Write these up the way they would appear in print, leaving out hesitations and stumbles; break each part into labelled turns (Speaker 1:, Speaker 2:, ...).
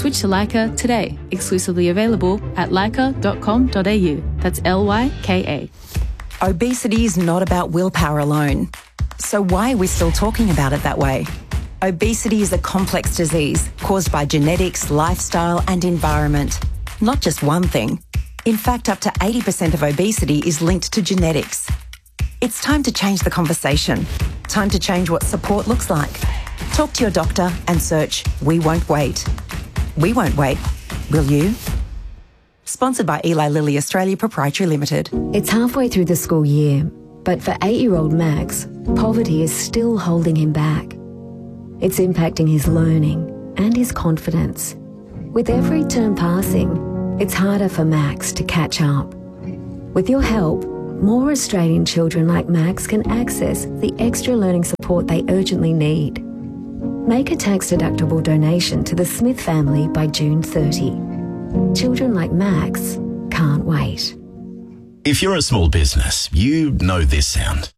Speaker 1: Switch to Leica today. Exclusively available at leica.com.au. That's LYKA.
Speaker 2: Obesity is not about willpower alone. So why are we still talking about it that way? Obesity is a complex disease caused by genetics, lifestyle and environment. Not just one thing. In fact, up to 80% of obesity is linked to genetics. It's time to change the conversation. Time to change what support looks like. Talk to your doctor and search We Won't Wait. We won't wait. Will you? Sponsored by Eli Lilly Australia Proprietary Limited.
Speaker 3: It's halfway through the school year, but for 8-year-old Max, poverty is still holding him back. It's impacting his learning and his confidence. With every term passing, it's harder for Max to catch up. With your help, more Australian children like Max can access the extra learning support they urgently need. Make a tax-deductible donation to the Smith family by June 30. Children like Max can't wait.
Speaker 4: If you're a small business, you know this sound.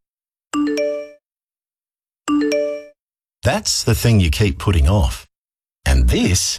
Speaker 4: That's the thing you keep putting off. And this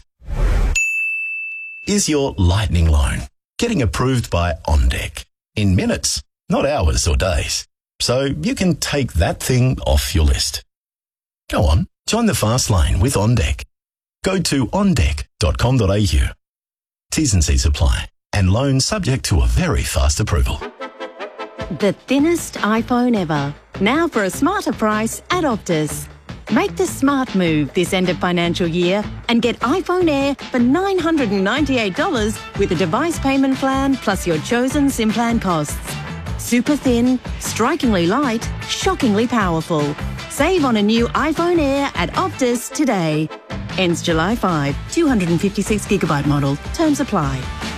Speaker 4: is your lightning loan, getting approved by OnDeck in minutes, not hours or days. So you can take that thing off your list. Go on, join the fast lane with OnDeck. Go to ondeck.com.au. T's and C's apply, and loan subject to a very fast approval.
Speaker 5: The thinnest iPhone ever. Now for a smarter price at Optus. Make the smart move this end of financial year and get iPhone Air for $998 with a device payment plan plus your chosen SIM plan costs. Super thin, strikingly light, shockingly powerful. Save on a new iPhone Air at Optus today. Ends July 5, 256GB model. Terms apply.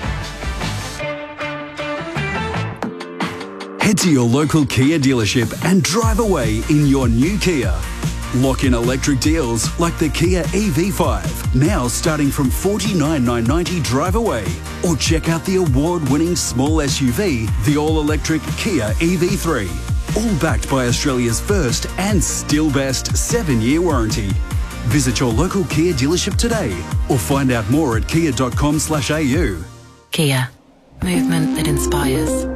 Speaker 6: Head to your local Kia dealership and drive away in your new Kia. Lock in electric deals like the Kia EV5, now starting from $49,990 drive away. Or check out the award-winning small SUV, the all-electric Kia EV3. All backed by Australia's first and still best 7-year warranty. Visit your local Kia dealership today or find out more at kia.com/au.
Speaker 7: Kia. Movement that inspires.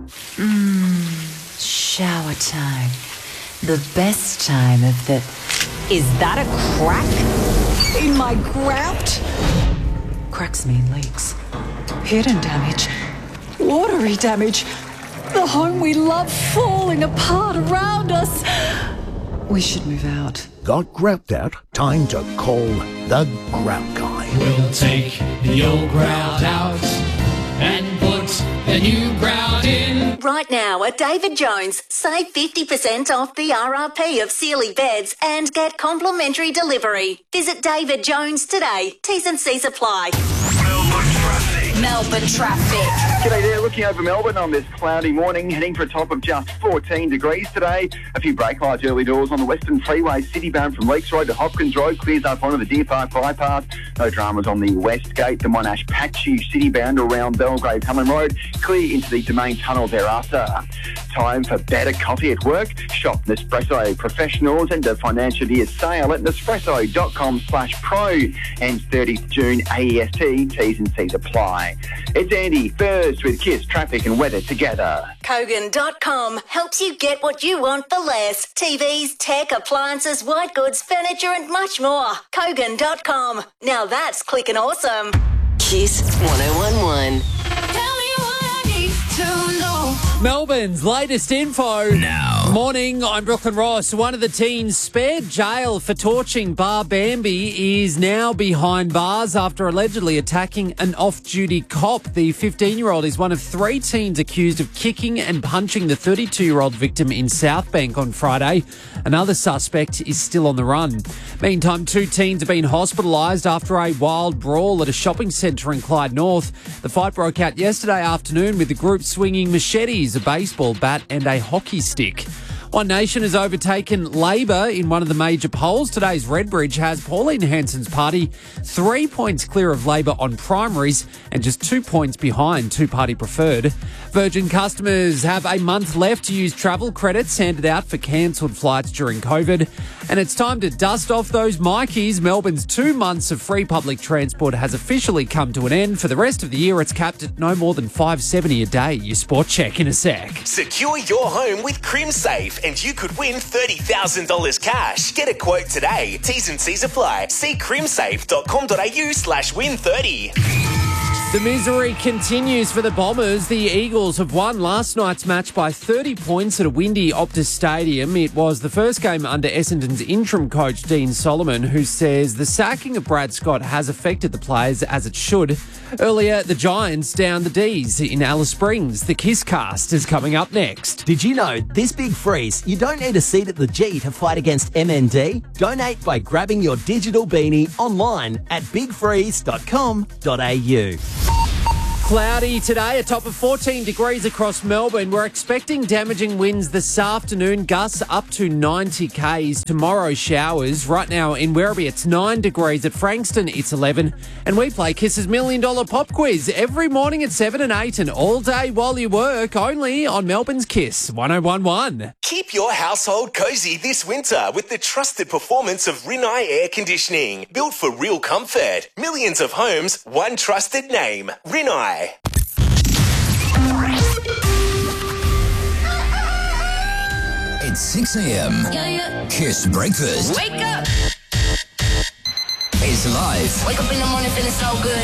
Speaker 7: Shower time. The best time of the... Is that a crack in my grout? Cracks mean leaks. Hidden damage. Watery damage. The home we love falling apart around us. We should move out.
Speaker 8: Got grout out? Time to call the Grout Guy.
Speaker 9: We'll take the old grout out and put the new grout in.
Speaker 10: Right now at David Jones, save 50% off the RRP of Sealy beds and get complimentary delivery. Visit David Jones today. T's and C's apply.
Speaker 11: Melbourne traffic.
Speaker 12: G'day there, looking over Melbourne on this cloudy morning, heading for a top of just 14 degrees today. A few brake lights early doors on the Western Freeway, citybound from Leaks Road to Hopkins Road, clears up onto the Deer Park bypass. No dramas on the West Gate, the Monash Patchy citybound around Belgrave Helen Road, clear into the Domain Tunnel thereafter. Time for better coffee at work? Shop Nespresso Professionals and the financial year sale at nespresso.com/pro. Ends 30th June, AEST, T's and C's apply. It's Andy, first with Kiss, traffic and weather together.
Speaker 10: Kogan.com helps you get what you want for less. TVs, tech, appliances, white goods, furniture and much more. Kogan.com. Now that's clicking awesome.
Speaker 11: Kiss 1011.
Speaker 13: Melbourne's latest info.
Speaker 4: Now.
Speaker 13: Morning, I'm Brooklyn Ross. One of the teens spared jail for torching Bar Bambi is now behind bars after allegedly attacking an off-duty cop. The 15-year-old is one of 3 teens accused of kicking and punching the 32-year-old victim in Southbank on Friday. Another suspect is still on the run. Meantime, 2 teens have been hospitalised after a wild brawl at a shopping centre in Clyde North. The fight broke out yesterday afternoon with the group swinging machetes, a baseball bat and a hockey stick. One Nation has overtaken Labor in one of the major polls. Today's Redbridge has Pauline Hanson's party 3 points clear of Labor on primaries and just 2 points behind two-party preferred. Virgin customers have a month left to use travel credits handed out for cancelled flights during COVID. And it's time to dust off those Mikeys. Melbourne's 2 months of free public transport has officially come to an end. For the rest of the year, it's capped at no more than $5.70 a day. Your sport check in a sec.
Speaker 14: Secure your home with CrimSafe and you could win $30,000 cash. Get a quote today. T's and C's apply. See crimsafe.com.au/win30.
Speaker 13: The misery continues for the Bombers. The Eagles have won last night's match by 30 points at a windy Optus Stadium. It was the first game under Essendon's interim coach, Dean Solomon, who says the sacking of Brad Scott has affected the players as it should. Earlier, the Giants down the D's in Alice Springs. The Kiss Cast is coming up next.
Speaker 15: Did you know this big freeze, you don't need a seat at the G to fight against MND? Donate by grabbing your digital beanie online at bigfreeze.com.au.
Speaker 13: Cloudy today, a top of 14 degrees across Melbourne. We're expecting damaging winds this afternoon, gusts up to 90 k's. Tomorrow, showers. Right now in Werribee, it's 9 degrees. At Frankston, it's 11. And we play Kiss's $1 Million Pop Quiz every morning at 7 and 8 and all day while you work, only on Melbourne's Kiss 101.1.
Speaker 14: Keep your household cozy this winter with the trusted performance of Rinnai Air Conditioning. Built for real comfort. Millions of homes, one trusted name. Rinnai.
Speaker 16: It's 6 a.m. Kiss Breakfast.
Speaker 17: Wake up!
Speaker 16: It's live.
Speaker 17: Wake up in the morning feeling so good.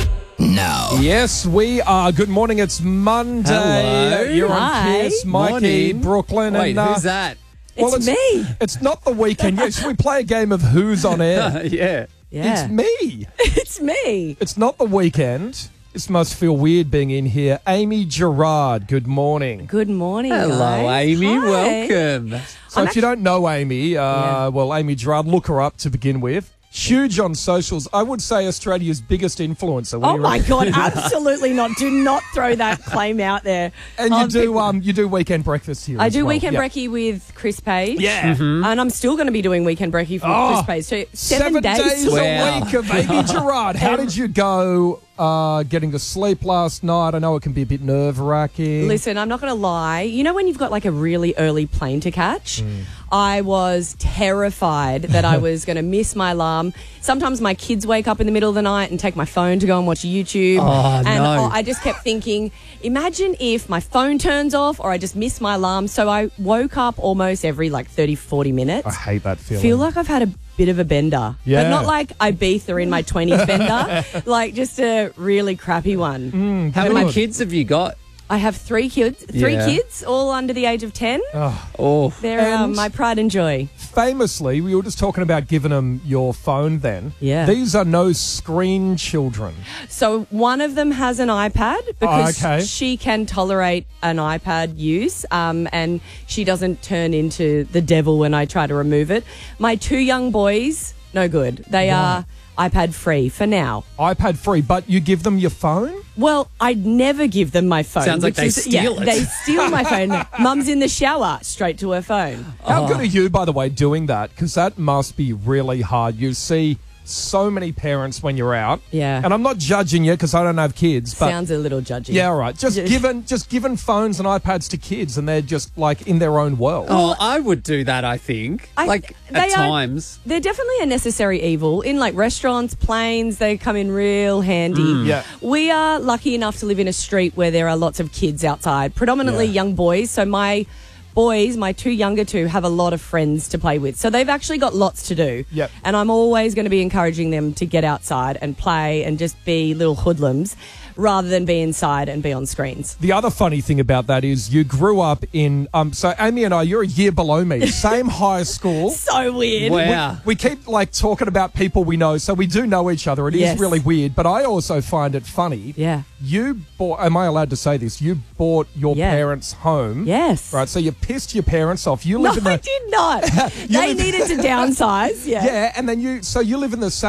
Speaker 16: Now.
Speaker 18: Yes, we are. Good morning. It's Monday.
Speaker 13: Hello.
Speaker 18: You're
Speaker 13: Hi.
Speaker 18: on Kiss. Mikey,
Speaker 13: Morning.
Speaker 18: Brooklyn.
Speaker 13: Wait,
Speaker 18: and,
Speaker 13: who's that?
Speaker 18: Well,
Speaker 19: It's me.
Speaker 18: It's not the weekend yet. Should we play a game of Who's on Air?
Speaker 13: Yeah.
Speaker 18: It's me.
Speaker 19: It's me.
Speaker 18: It's not the weekend. This must feel weird being in here. Amy Gerard, good morning.
Speaker 19: Good morning,
Speaker 13: Hello,
Speaker 19: guys.
Speaker 13: Amy.
Speaker 19: Hi.
Speaker 13: Welcome.
Speaker 18: So if you don't know Amy, well, Amy Gerard, look her up to begin with. Huge on socials. I would say Australia's biggest influencer. What do
Speaker 19: Oh
Speaker 18: you
Speaker 19: my
Speaker 18: reckon?
Speaker 19: God! Absolutely not. Do not throw that claim out there.
Speaker 18: And you do weekend breakfast here.
Speaker 19: I
Speaker 18: as
Speaker 19: do
Speaker 18: well.
Speaker 19: weekend
Speaker 18: Yeah.
Speaker 19: brekkie with Chris Page.
Speaker 18: Yeah.
Speaker 13: Mm-hmm.
Speaker 19: And I'm still going to be doing weekend brekkie for
Speaker 18: Oh,
Speaker 19: Chris Page. So
Speaker 18: 7 days
Speaker 19: a
Speaker 18: a week of Amy Gerard. How did you go getting to sleep last night? I know it can be a bit nerve-wracking.
Speaker 19: Listen, I'm not going to lie. You know when you've got like a really early plane to catch? I was terrified that I was going to miss my alarm. Sometimes my kids wake up in the middle of the night and take my phone to go and watch YouTube. And I just kept thinking, imagine if my phone turns off or I just miss my alarm. So I woke up almost every like 30, 40 minutes.
Speaker 18: I hate that feeling.
Speaker 19: Feel like I've had a bit of a bender.
Speaker 18: Yeah.
Speaker 19: But not like Ibiza in my 20s bender. Like just a really crappy one.
Speaker 13: How many kids have you got?
Speaker 19: I have 3 kids. Three kids, all under the age of 10.
Speaker 13: Oh.
Speaker 19: They're
Speaker 18: And-
Speaker 19: my pride and joy.
Speaker 18: Famously, we were just talking about giving them your phone then.
Speaker 19: Yeah.
Speaker 18: These are no screen children.
Speaker 19: So one of them has an iPad because
Speaker 18: okay.
Speaker 19: she can tolerate an iPad use and she doesn't turn into the devil when I try to remove it. My 2 young boys, no good. They are iPad free for now.
Speaker 18: iPad free, but you give them your phone?
Speaker 19: Well, I'd never give them my phone.
Speaker 13: Sounds like
Speaker 19: which
Speaker 13: they steal it.
Speaker 19: They steal my phone. Mum's in the shower, straight to her phone.
Speaker 18: How good are you, by the way, doing that? Because that must be really hard. You see so many parents when you're out.
Speaker 19: Yeah.
Speaker 18: And I'm not judging you because I don't have kids. But
Speaker 19: Sounds a little judgy.
Speaker 18: yeah, all right. Just given phones and iPads to kids and they're just like in their own world.
Speaker 13: Oh, I would do that, I think. At times.
Speaker 19: They're definitely a necessary evil. In like restaurants, planes, they come in real handy.
Speaker 18: Yeah.
Speaker 19: We are lucky enough to live in a street where there are lots of kids outside, predominantly young boys. So my boys, my 2 younger 2, have a lot of friends to play with. So they've actually got lots to do.
Speaker 18: Yep.
Speaker 19: And I'm always going to be encouraging them to get outside and play and just be little hoodlums rather than be inside and be on screens.
Speaker 18: The other funny thing about that is you grew up in, so Amy and I, you're a year below me, same high school.
Speaker 19: So weird.
Speaker 13: Wow.
Speaker 18: We keep like talking about people we know, so we do know each other. It is
Speaker 19: Yes.
Speaker 18: really weird, but I also find it funny.
Speaker 19: Yeah.
Speaker 18: You bought, am I allowed to say this? You bought your parents' home.
Speaker 19: Yes.
Speaker 18: Right, so you pissed your parents off. You live in
Speaker 19: I
Speaker 18: the,
Speaker 19: did not. They needed to downsize. Yeah.
Speaker 18: Yeah, and then you live in the same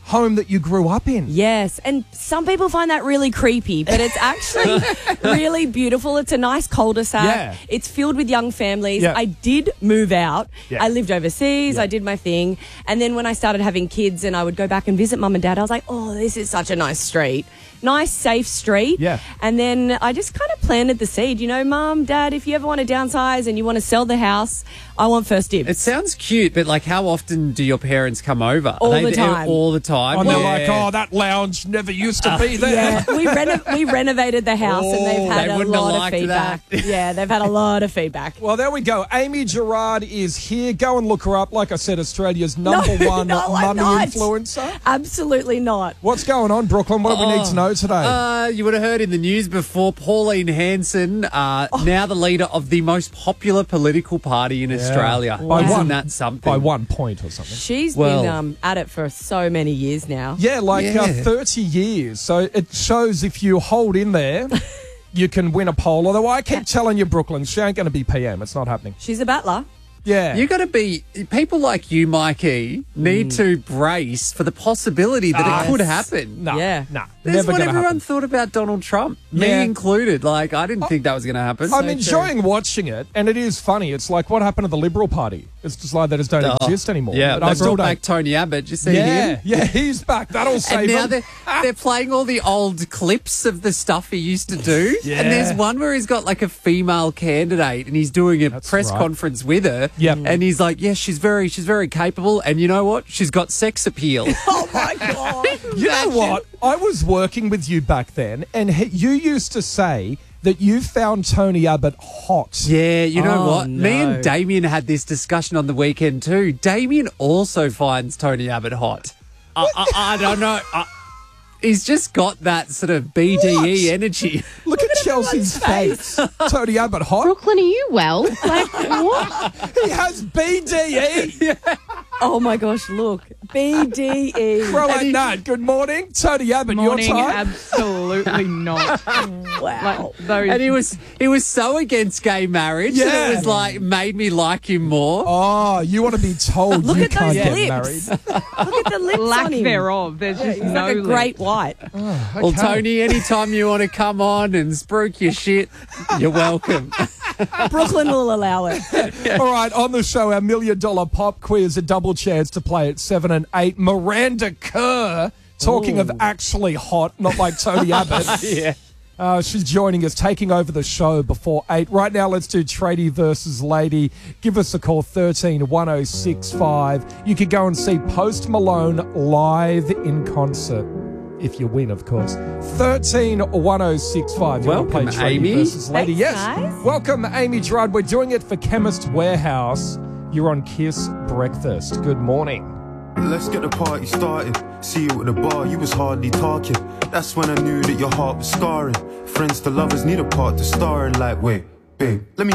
Speaker 18: home that you grew up in.
Speaker 19: Yes, and some people find that really creepy, but it's actually really beautiful. It's a nice cul-de-sac.
Speaker 18: Yeah.
Speaker 19: It's filled with young families.
Speaker 18: Yeah.
Speaker 19: I did move out.
Speaker 18: Yeah.
Speaker 19: I lived overseas.
Speaker 18: Yeah.
Speaker 19: I did my thing. And then when I started having kids and I would go back and visit mum and dad, I was like, oh, this is such a nice street. Nice, safe street.
Speaker 18: Yeah.
Speaker 19: And then I just kind of planted the seed. You know, Mum, Dad, if you ever want to downsize and you want to sell the house, I want first dibs.
Speaker 13: It sounds cute, but like, how often do your parents come over?
Speaker 19: All
Speaker 13: Are they
Speaker 19: the
Speaker 13: there
Speaker 19: time.
Speaker 13: all the time.
Speaker 18: And they're like, oh, that lounge never used to be there.
Speaker 19: Yeah, we renovated the house and they've had
Speaker 13: they
Speaker 19: a
Speaker 13: wouldn't have
Speaker 19: lot of
Speaker 13: liked
Speaker 19: feedback.
Speaker 13: that.
Speaker 19: Yeah, they've had a lot of feedback.
Speaker 18: Well, there we go. Amy Gerard is here. Go and look her up. Like I said, Australia's number one
Speaker 19: I'm
Speaker 18: mummy
Speaker 19: not.
Speaker 18: influencer.
Speaker 19: Absolutely not.
Speaker 18: What's going on, Brooklyn? What do we need to know today?
Speaker 13: You would have heard in the news before, Pauline Hanson, now the leader of the most popular political party in Australia. Isn't that something?
Speaker 18: By 1 point or something.
Speaker 19: She's been at it for so many years now.
Speaker 18: Yeah, 30 years. So it shows if you hold in there, you can win a poll. Although I keep telling you, Brooklyn, she ain't going to be PM. It's not happening.
Speaker 19: She's a battler.
Speaker 18: Yeah.
Speaker 13: You got to be, people like you, Mikey, need to brace for the possibility that it could happen.
Speaker 18: No,
Speaker 19: Yeah.
Speaker 18: no.
Speaker 13: That's
Speaker 18: Never
Speaker 13: what
Speaker 18: gonna
Speaker 13: everyone
Speaker 18: happen.
Speaker 13: thought about Donald Trump,
Speaker 18: Yeah.
Speaker 13: me included. Like, I didn't think that was going to happen.
Speaker 18: I'm enjoying watching it, and it is funny. It's like, what happened to the Liberal Party? It's just like they just don't exist anymore.
Speaker 13: Yeah,
Speaker 18: but I
Speaker 13: they
Speaker 18: still
Speaker 13: brought
Speaker 18: don't.
Speaker 13: back Tony Abbott. You see
Speaker 18: Yeah,
Speaker 13: him?
Speaker 18: yeah, he's back. That'll save
Speaker 13: And now
Speaker 18: him.
Speaker 13: they're playing all the old clips of the stuff he used to do.
Speaker 18: Yeah.
Speaker 13: And there's one where he's got like a female candidate and he's doing a press
Speaker 18: right.
Speaker 13: conference with her.
Speaker 18: Yep.
Speaker 13: And he's like, yes, she's very capable. And you know what? She's got sex appeal.
Speaker 19: Oh, my God.
Speaker 18: You know what? I was working with you back then, and you used to say that you found Tony Abbott hot.
Speaker 13: Yeah, you know what?
Speaker 19: no.
Speaker 13: Me and Damien had this discussion on the weekend too. Damien also finds Tony Abbott hot. I don't know. He's just got that sort of BDE energy.
Speaker 18: Look at Chelsea's face. Tony Abbott hot.
Speaker 1: Brooklyn, are you well? Like, what?
Speaker 18: He has BDE.
Speaker 19: Oh, my gosh, look. BDE.
Speaker 18: Bro, like that. Good morning. Tony Abbott,
Speaker 17: Morning,
Speaker 18: your time?
Speaker 17: absolutely not.
Speaker 19: Wow.
Speaker 13: And he was so against gay marriage that
Speaker 18: Yeah.
Speaker 13: it was like made me like him more.
Speaker 18: Oh, you want to be told
Speaker 19: Look
Speaker 18: you
Speaker 19: at
Speaker 18: can't
Speaker 19: those
Speaker 18: get
Speaker 19: lips.
Speaker 18: married.
Speaker 19: Look at the lips
Speaker 17: Lack
Speaker 19: on him.
Speaker 17: thereof. There's just
Speaker 19: He's
Speaker 17: no
Speaker 19: like a
Speaker 17: lips.
Speaker 19: great white.
Speaker 13: Well, Tony, anytime you want to come on and spruik your shit, you're welcome.
Speaker 19: Brooklyn will allow it.
Speaker 18: All right, on the show, our $1 million pop quiz, a double chance to play at 7 and 8. Miranda Kerr, talking of actually hot, not like Tony Abbott.
Speaker 13: Yeah.
Speaker 18: She's joining us, taking over the show before 8. Right now, let's do Tradie versus Lady. Give us a call, 13-1065. You could go and see Post Malone live in concert. If you win, of course. 13-1065. You
Speaker 13: Welcome,
Speaker 18: wanna play Tradie
Speaker 13: Amy.
Speaker 18: versus Lady.
Speaker 19: Thanks,
Speaker 18: Yes.
Speaker 19: guys.
Speaker 18: Welcome, Amy Gerard. We're doing it for Chemist Warehouse. You're on Kiss Breakfast. Good morning.
Speaker 20: Let's get the party started. See you at the bar, you was hardly talking. That's when I knew that your heart was scarring. Friends to lovers need a part to star in. Like, wait, babe, let me